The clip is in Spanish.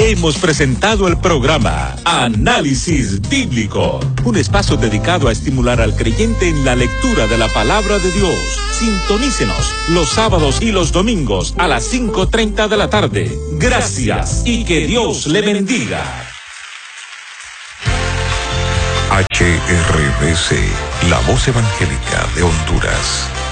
hemos presentado el programa Análisis Bíblico, un espacio dedicado a estimular al creyente en la lectura de la palabra de Dios. Sintonícenos los sábados y los domingos a las 5:30 de la tarde. Gracias y que Dios le bendiga. HRBC, la voz evangélica de Honduras.